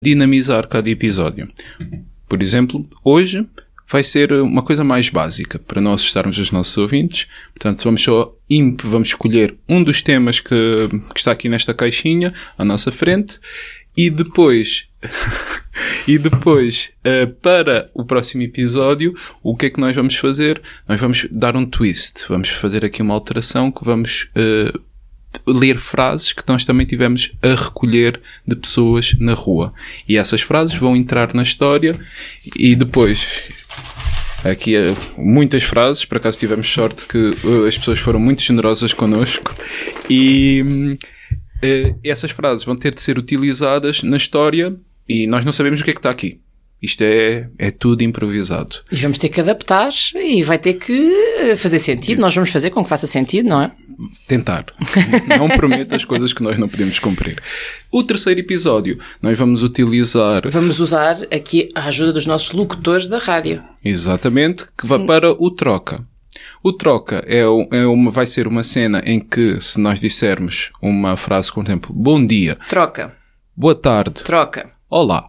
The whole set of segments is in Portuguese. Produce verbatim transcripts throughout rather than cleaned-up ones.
dinamizar cada episódio. Por exemplo, hoje vai ser uma coisa mais básica, para não assustarmos os nossos ouvintes. Portanto, vamos só imp, vamos escolher um dos temas que, que está aqui nesta caixinha, à nossa frente, e depois, e depois, uh, para o próximo episódio, o que é que nós vamos fazer? Nós vamos dar um twist, vamos fazer aqui uma alteração que vamos uh, ler frases que nós também tivemos a recolher de pessoas na rua. E essas frases vão entrar na história e depois... Aqui muitas frases, por acaso tivemos sorte que uh, as pessoas foram muito generosas connosco e uh, essas frases vão ter de ser utilizadas na história e nós não sabemos o que é que está aqui. Isto é, é tudo improvisado. E vamos ter que adaptar e vai ter que fazer sentido. Nós vamos fazer com que faça sentido, não é? Tentar. Não prometo as coisas que nós não podemos cumprir. O terceiro episódio, nós vamos utilizar... Vamos usar aqui a ajuda dos nossos locutores da rádio. Exatamente, que vai para o troca. O troca é, é uma, vai ser uma cena em que, se nós dissermos uma frase, por exemplo, bom dia. Troca. Boa tarde. Troca. Olá.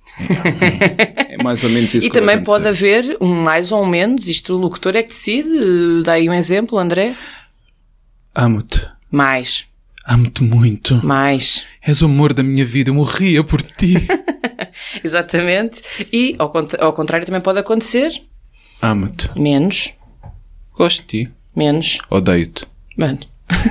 É mais ou menos isso. E que também pode haver um mais ou menos, isto o locutor é que decide. Dá aí um exemplo, André. Amo-te. Mais. Amo-te muito. Mais. És o amor da minha vida, eu morria por ti. Exatamente. E ao, cont- ao contrário também pode acontecer. Amo-te. Menos. Gosto de ti. Menos. Odeio-te. Mano.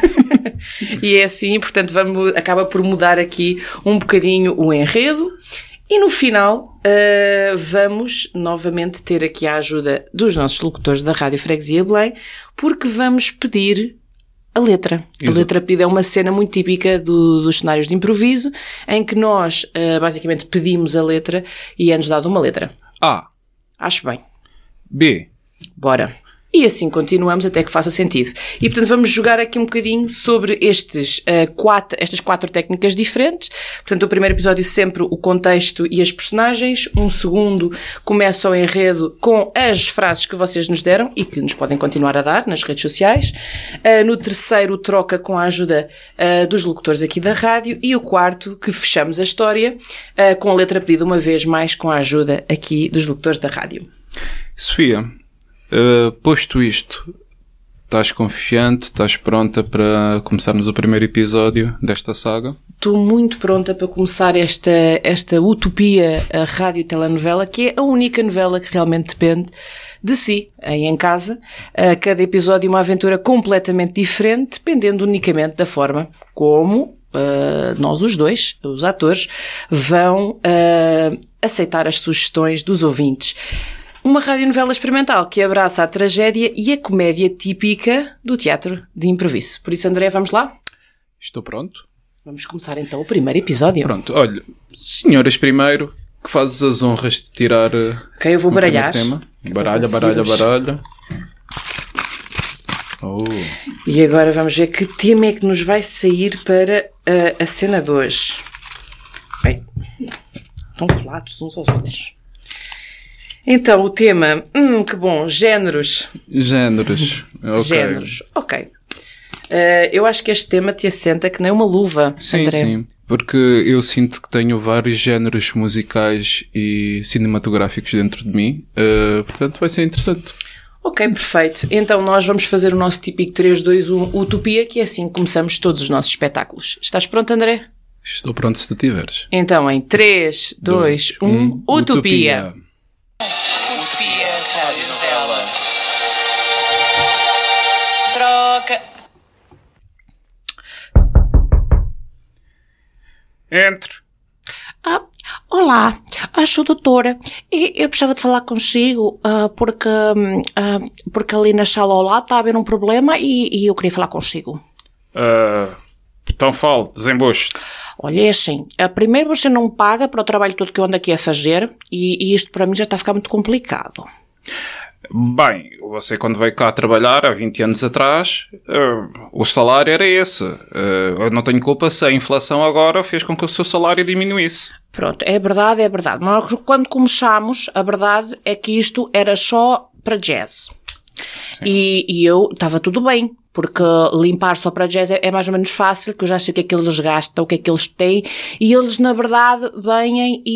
E é assim, portanto, vamos, acaba por mudar aqui um bocadinho o enredo. E no final, uh, vamos novamente ter aqui a ajuda dos nossos locutores da Rádio Freguesia Belém, porque vamos pedir a letra. Exato. A letra pedida é uma cena muito típica do, dos cenários de improviso, em que nós, uh, basicamente, pedimos a letra e é-nos dado uma letra. A. Acho bem. B. Bora. E assim continuamos até que faça sentido. E, portanto, vamos jogar aqui um bocadinho sobre estes, uh, quatro, estas quatro técnicas diferentes. Portanto, o primeiro episódio sempre o contexto e as personagens. Um segundo começa o enredo com as frases que vocês nos deram e que nos podem continuar a dar nas redes sociais. Uh, no terceiro, troca com a ajuda uh, dos locutores aqui da rádio. E o quarto, que fechamos a história uh, com a letra pedida uma vez mais com a ajuda aqui dos locutores da rádio. Sofia... Uh, posto isto, estás confiante? Estás pronta para começarmos o primeiro episódio desta saga? Estou muito pronta para começar esta, esta utopia, a rádio telenovela, que é a única novela que realmente depende de si, aí em casa. A cada episódio uma aventura completamente diferente, dependendo unicamente da forma como Uh, nós os dois, os atores, vão uh, aceitar as sugestões dos ouvintes. Uma radionovela experimental que abraça a tragédia e a comédia típica do teatro de improviso. Por isso, André, vamos lá? Estou pronto. Vamos começar então o primeiro episódio. Pronto, olha, senhoras primeiro, que fazes as honras de tirar... Ok, eu vou baralhar. Tema. Baralha, baralha, baralha. Oh. E agora vamos ver que tema é que nos vai sair para uh, a cena de hoje. Bem, estão colados uns aos outros. Então, o tema, hum, que bom, géneros. Géneros, ok. Géneros, ok. Uh, eu acho que este tema te assenta que nem uma luva, sim, André. Sim, porque eu sinto que tenho vários géneros musicais e cinematográficos dentro de mim, uh, portanto vai ser interessante. Ok, perfeito. Então nós vamos fazer o nosso típico três, dois, um Utopia, que é assim que começamos todos os nossos espetáculos. Estás pronto, André? Estou pronto se tu tiveres. Então em três, dois, um Utopia. Utopia. Utopia, radionovela. Troca. Entre. Ah, olá, sou doutora e eu precisava de falar consigo uh, porque, uh, porque ali na sala ao lado está a haver um problema e, e eu queria falar consigo. Uh, então fale, desembuste. Olha, é assim, uh, primeiro você não me paga para o trabalho todo que eu ando aqui a fazer e, e isto para mim já está a ficar muito complicado. Bem, você quando veio cá trabalhar há vinte anos atrás, uh, o salário era esse. Uh, eu não tenho culpa se a inflação agora fez com que o seu salário diminuísse. Pronto, é verdade, é verdade. Mas quando começámos, a verdade é que isto era só para jazz. E, e eu estava tudo bem, porque limpar só para jazz é, é mais ou menos fácil, que eu já sei o que é que eles gastam, o que é que eles têm, e eles, na verdade, vêm e